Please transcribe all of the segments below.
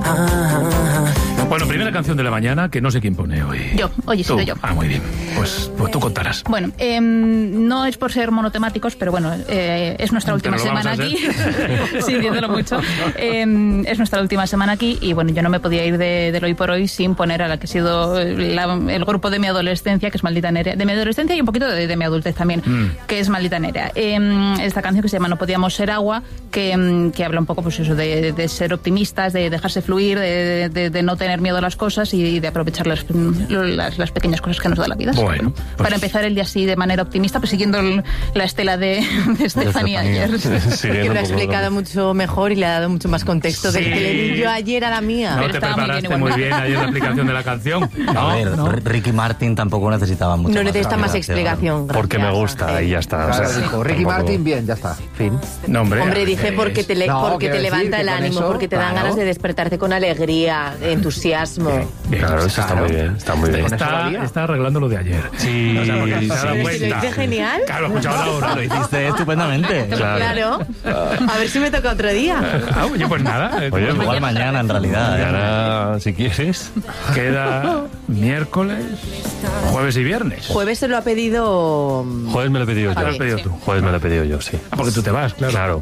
Bueno, primera canción de la mañana, que no sé quién pone hoy. Hoy he sido yo. Ah, muy bien. Pues tú contarás. Bueno, no es por ser monotemáticos, pero bueno, es nuestra última semana aquí. Sí, diciéndolo mucho. Es nuestra última semana aquí y bueno, yo no me podía ir del hoy por hoy sin poner a la que ha sido el grupo de mi adolescencia, que es Maldita Nerea. De mi adolescencia y un poquito de mi adultez también, que es Maldita Nerea. Esta canción que se llama No podíamos ser agua, que habla un poco pues eso de ser optimistas, de dejarse fluir, de no tener miedo a las cosas y de aprovechar las pequeñas cosas que nos da la vida. Bueno, pues para empezar el día así de manera optimista, pues siguiendo la estela de Estefanía ayer. Que lo ha explicado mucho mejor y le ha dado mucho más contexto del que le di yo ayer a la mía. No te preparaste muy bien ayer la explicación de la canción. A ver, Ricky Martin tampoco necesitaba mucho. No necesita más explicación. Porque me gusta y ya está. Claro, o sea, dijo, Ricky Martin, bien, ya está. Fin. No, Hombre, dije porque te levanta el ánimo, porque te dan ganas de despertarte con alegría, entusiasmo. Bien, claro, eso está muy bien. Está muy bien. Está arreglando lo de ayer. Sí, o sea, porque se ha dado ¿Lo cuenta. hice genial? Claro, he escuchado la hora. Lo hiciste estupendamente. Claro. A ver si me toca otro día. Oye, pues nada. Oye, Igual mañana, en realidad. Mañana, si quieres. Queda miércoles, jueves y viernes. Jueves se lo ha pedido... Jueves me lo he pedido Te lo has yo. pedido tú. Jueves me lo he pedido yo, sí. Ah, porque tú te vas, claro.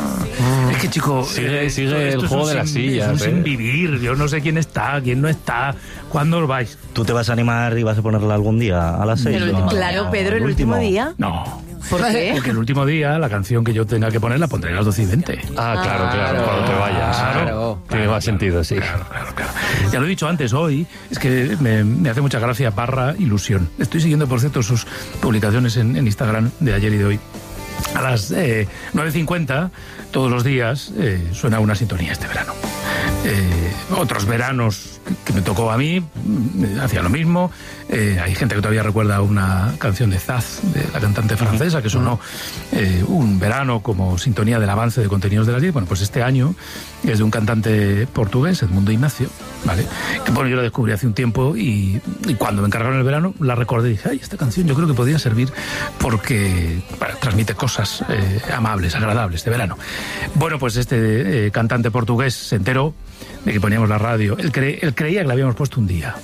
Es que, chico... Sigue esto el juego es de las sillas. Es un sin vivir. Yo no sé quién está, quién no está, cuándo os vais. ¿Tú te vas a animar y vas a ponerla algún día a las 6? Claro, Pedro, el último día. No. ¿Por qué? Porque el último día, la canción que yo tenga que poner, la pondré a las 12:20. Ah, claro, cuando te vayas. Claro. Tiene más sentido, sí. Claro. Ya lo he dicho antes, hoy es que me hace mucha gracia / ilusión. Estoy siguiendo, por cierto, sus publicaciones en Instagram de ayer y de hoy. A las 9:50, todos los días, suena una sintonía este verano. Otros veranos que me tocó a mí, hacía lo mismo. Hay gente que todavía recuerda una canción de Zaz, de la cantante francesa, que sonó un verano como sintonía del avance de contenidos de las 10. Bueno, pues este año es de un cantante portugués, Edmundo Ignacio, ¿vale? Que bueno, yo la descubrí hace un tiempo y cuando me encargaron el verano la recordé y dije, ay, esta canción yo creo que podría servir porque transmite cosas amables, agradables de verano. Bueno, pues este cantante portugués se enteró de que poníamos la radio. Él creía que la habíamos puesto un día.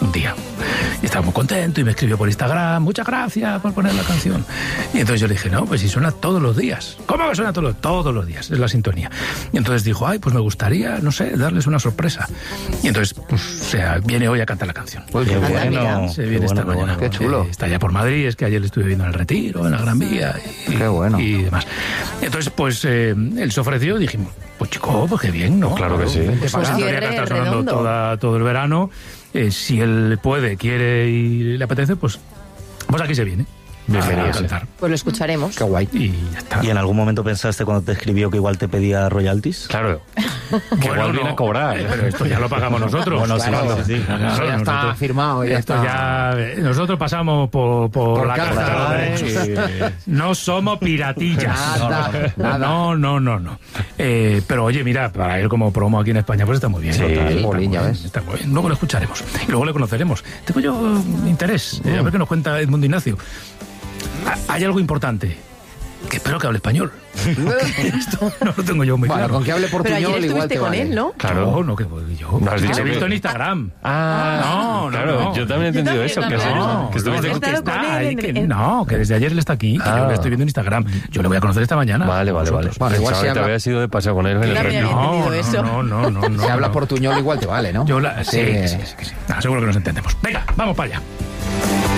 Y estaba muy contento y me escribió por Instagram, muchas gracias por poner la canción. Y entonces yo le dije, no, pues si suena todos los días. ¿Cómo que suena todos los días? Es la sintonía. Y entonces dijo, ay, pues me gustaría, no sé, darles una sorpresa. Y entonces, pues, viene hoy a cantar la canción. Pues qué bueno. Se viene esta mañana. Qué chulo. Está allá por Madrid, es que ayer le estuve viendo en el Retiro, en la Gran Vía. Qué bueno. Y demás. Entonces, pues, él se ofreció y dijimos, pues chico, pues qué bien, ¿no? Claro que sí. Es una sintonía que está sonando todo el verano. Si él puede, quiere y le apetece, pues aquí se viene. Bienvenido. A cantar. Pues lo escucharemos. Qué guay. Y ya está. ¿Y en algún momento pensaste cuando te escribió que igual te pedía royalties? Claro. Que igual viene a cobrar. Pero esto ya lo pagamos nosotros. Bueno, Claro. sí. Eso ya está firmado. Esto ya... Nosotros pasamos por la caja, caja de los derechos. No somos piratillas. Nada. No. Pero oye, mira, para él como promo aquí en España, pues está muy bien. Sí, Polín, ya ves. Está muy bien. Luego lo escucharemos. Y luego le conoceremos. Tengo yo interés. A ver qué nos cuenta Edmundo Ignacio. Hay algo importante. Que espero que hable español. Esto no lo tengo yo muy Bueno, claro. con que hable Pero ayer portuñol igual estuviste te con vale. él, ¿no? Claro. No, que yo. ¿No has dicho Te he que- visto en Instagram. No, no. yo también he entendido eso. Que No, que estuviste He con... estado con él que desde ayer él está aquí, que yo le estoy viendo en Instagram. Yo le voy a conocer esta mañana. Vale. Bueno, igual Pensaba si que te habla- habías ido de paseo con él en el también retiro. había entendido eso. No. Si habla portuñol igual te vale, ¿no? Sí. Seguro que nos entendemos. Venga, vamos para allá.